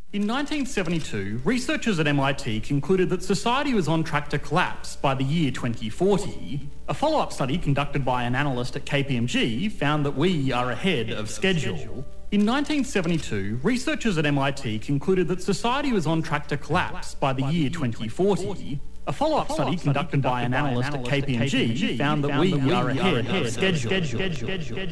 In 1972, researchers at MIT concluded that society was on track to collapse by the year 2040. A follow-up study conducted by an analyst at KPMG found that we are ahead of schedule. In 1972, researchers at MIT concluded that society was on track to collapse by the year 2040. A follow-up study conducted by an analyst at KPMG found that we are ahead of schedule.